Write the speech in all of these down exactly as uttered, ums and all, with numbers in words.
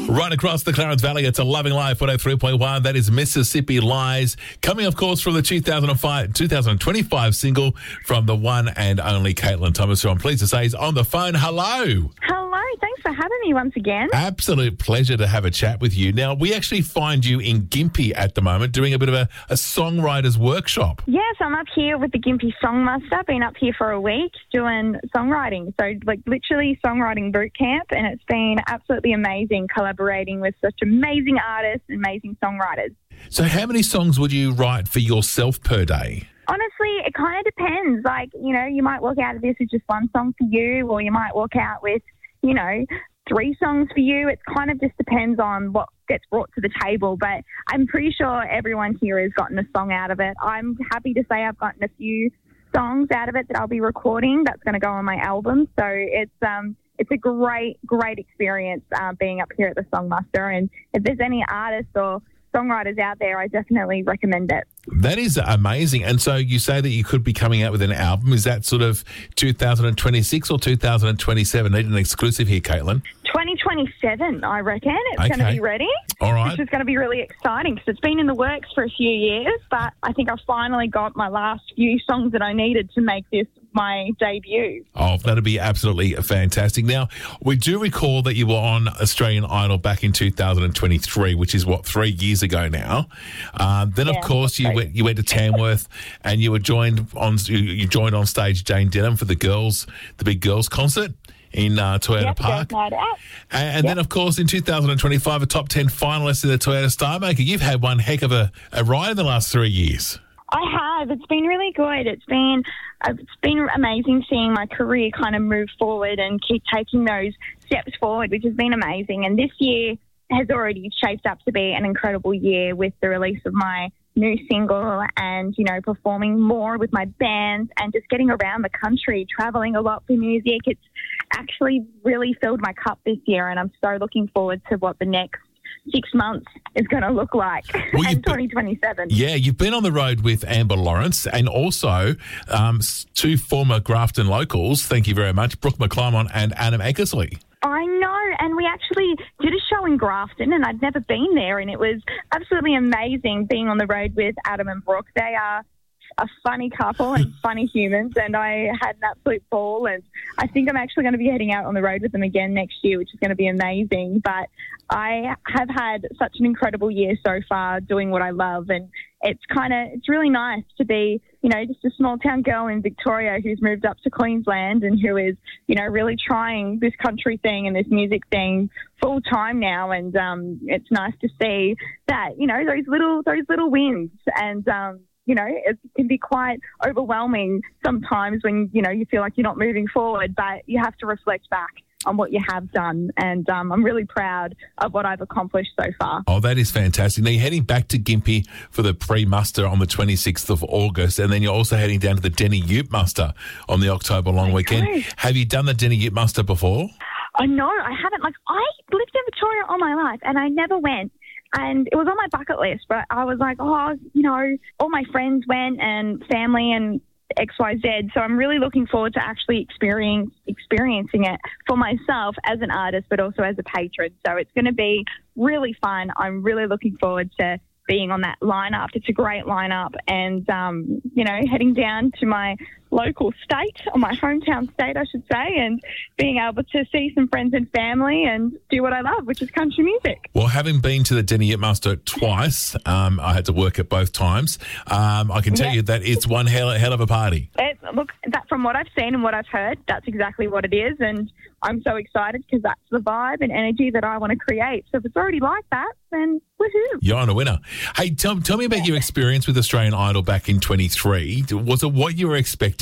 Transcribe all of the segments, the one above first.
Right across the Clarence Valley, it's a Loving Life one oh three point one. That is Mississippi Lies. Coming, of course, from the two thousand five, twenty twenty-five single from the one and only Caitlin Thomas, who I'm pleased to say is on the phone. Hello. Hello. Thanks for having me once again. Absolute pleasure to have a chat with you. Now, we actually find you in Gympie at the moment doing a bit of a, a songwriter's workshop. Yes, I'm up here with the Gympie Songmaster. Been up here for a week doing songwriting. So, like, literally songwriting boot camp, and it's been absolutely amazing collaborating with such amazing artists and amazing songwriters. So how many songs would you write for yourself per day? Honestly, it kind of depends. Like, you know, you might walk out of this with just one song for you, or you might walk out with, you know, three songs for you. It kind of just depends on what gets brought to the table. But I'm pretty sure everyone here has gotten a song out of it. I'm happy to say I've gotten a few songs out of it that I'll be recording. That's going to go on my album. So it's um it's a great, great experience uh, being up here at the Songmaster. And if there's any artists or songwriters out there, I definitely recommend it. That is amazing. And so you say that you could be coming out with an album. Is that sort of two thousand twenty-six or two thousand twenty-seven? Need an exclusive here, Caitlin. twenty twenty-seven, I reckon. It's Okay. going to be ready. All right. Which is going to be really exciting because it's been in the works for a few years, but I think I've finally got my last few songs that I needed to make this my debut. Oh, that'd be absolutely fantastic. Now, we do recall that you were on Australian Idol back in two thousand twenty-three, which is, what, three years ago now. Uh, then, Yeah, of course, you right. went you went to Tamworth and you were joined on you, you joined on stage Jane Denham for the girls, the big girls concert in uh, Toyota Yep, Park. Girls Night Out. And, and Yep. then, of course, in two thousand twenty-five, a top ten finalist in the Toyota Star Maker. You've had one heck of a, a ride in the last three years. I have. It's been really good. It's been it's been amazing seeing my career kind of move forward and keep taking those steps forward, which has been amazing. And this year has already shaped up to be an incredible year with the release of my new single and, you know, performing more with my band and just getting around the country, traveling a lot for music. It's actually really filled my cup this year, and I'm so looking forward to what the next six months is going to look like Well, in you've been- twenty twenty-seven. Yeah, you've been on the road with Amber Lawrence and also um, s- two former Grafton locals, thank you very much, Brooke McClymont and Adam Eckersley. I know, and we actually did a show in Grafton, and I'd never been there, and it was absolutely amazing being on the road with Adam and Brooke. They are a funny couple and funny humans, and I had an absolute ball, and I think I'm actually going to be heading out on the road with them again next year, which is going to be amazing. But I have had such an incredible year so far doing what I love, and it's kind of, it's really nice to be, you know, just a small town girl in Victoria who's moved up to Queensland and who is, you know, really trying this country thing and this music thing full time now. And um, it's nice to see that, you know, those little, those little wins. And, um, you know, it can be quite overwhelming sometimes when, you know, you feel like you're not moving forward, but you have to reflect back on what you have done. And um, I'm really proud of what I've accomplished so far. Oh, that is fantastic. Now, you're heading back to Gympie for the pre-muster on the twenty-sixth of August, and then you're also heading down to the Denny Ute muster on the October long weekend. know. Have you done the Denny Ute muster before? I know, I haven't. Like, I lived in Victoria all my life, and I never went. And it was on my bucket list, but I was like, oh, you know, all my friends went and family and X Y Z. So I'm really looking forward to actually experience, experiencing it for myself as an artist, but also as a patron. So it's going to be really fun. I'm really looking forward to being on that lineup. It's a great lineup, and, um, you know, heading down to my local state, or my hometown state, I should say, and being able to see some friends and family and do what I love, which is country music. Well, having been to the Denny Ute muster twice, um, I had to work it both times. Um, I can tell Yeah. you that it's one hell, hell of a party. It, look, that from what I've seen and what I've heard, that's exactly what it is, and I'm so excited because that's the vibe and energy that I want to create. So if it's already like that, then woohoo. You're on a winner. Hey, tell, tell me about your experience with Australian Idol back in twenty-three. Was it what you were expecting?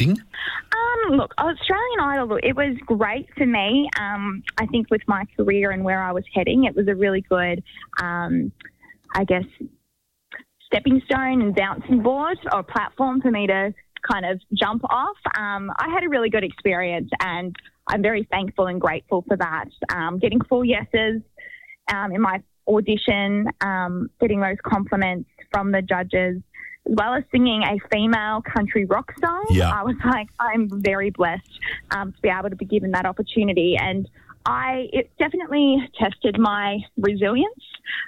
Um, look, Australian Idol, look, it was great for me. Um, I think with my career and where I was heading, it was a really good, um, I guess, stepping stone and bouncing board or platform for me to kind of jump off. Um, I had a really good experience, and I'm very thankful and grateful for that. Um, getting full yeses um, in my audition, um, getting those compliments from the judges, as well as singing a female country rock song. Yeah. I was like, I'm very blessed um, to be able to be given that opportunity. And I it definitely tested my resilience,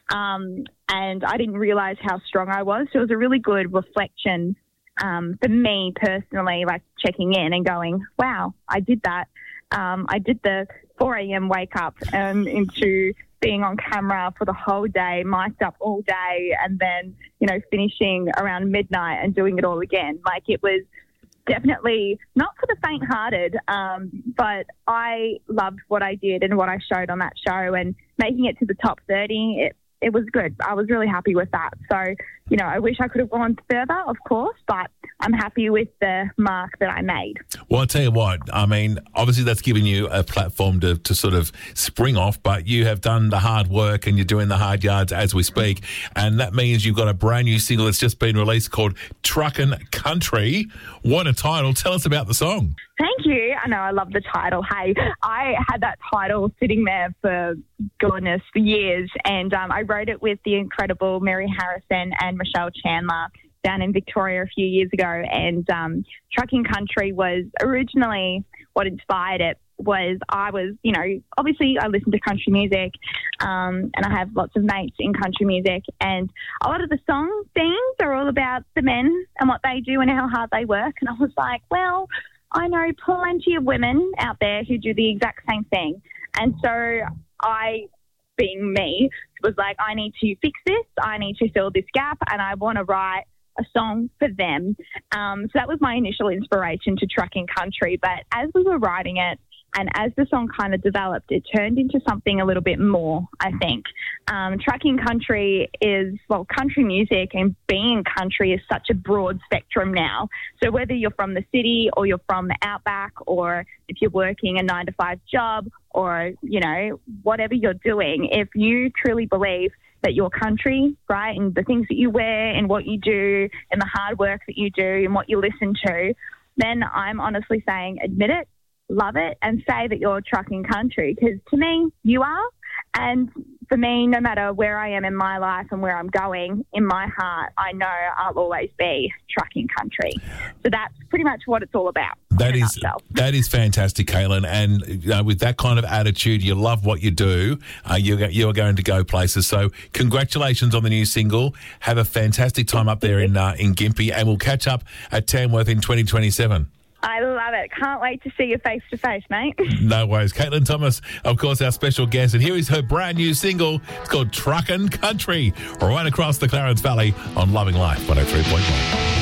um, and I didn't realise how strong I was. So it was a really good reflection um, for me personally, like checking in and going, wow, I did that. Um, I did the four a.m. wake up um, into being on camera for the whole day, mic'd up all day, and then, you know, finishing around midnight and doing it all again. Like, it was definitely not for the faint-hearted, um, but I loved what I did and what I showed on that show, and making it to the top thirty, it, it was good. I was really happy with that. So, you know, I wish I could have gone further, of course, but I'm happy with the mark that I made. Well, I'll tell you what, I mean, obviously that's given you a platform to, to sort of spring off, but you have done the hard work and you're doing the hard yards as we speak, and that means you've got a brand new single that's just been released called Truckin' Country. What a title. Tell us about the song. Thank you. I know, I love the title. Hey, I had that title sitting there for, goodness, for years, and um, I wrote it with the incredible Mary Harrison and Michelle Chandler down in Victoria a few years ago, and um, Truckin' Country was originally what inspired it. Was I was, you know, obviously I listen to country music, um, and I have lots of mates in country music, and a lot of the song themes are all about the men and what they do and how hard they work, and I was like, well, I know plenty of women out there who do the exact same thing, and so I, being me, was like, I need to fix this, I need to fill this gap, and I want to write a song for them. Um, so that was my initial inspiration to Truckin' Country. But as we were writing it, and as the song kind of developed, it turned into something a little bit more, I think. Um, Truckin' Country is, well, country music and being country is such a broad spectrum now. So whether you're from the city or you're from the outback, or if you're working a nine to five job, or, you know, whatever you're doing, if you truly believe that your country, right, and the things that you wear and what you do and the hard work that you do and what you listen to, then I'm honestly saying admit it, love it, and say that you're Truckin' Country, because to me, you are. And for me, no matter where I am in my life and where I'm going, in my heart, I know I'll always be Truckin' Country. So that's pretty much what it's all about. That is that is fantastic, Caitlin. And you know, with that kind of attitude, you love what you do. Uh, you're you're going to go places. So congratulations on the new single. Have a fantastic time up there in uh, in Gympie, and we'll catch up at Tamworth in twenty twenty-seven. I love it. Can't wait to see you face to face, mate. No worries. Caitlin Thomas, of course, our special guest. And here is her brand new single. It's called Truckin' Country, right across the Clarence Valley on Loving Life one oh three point one.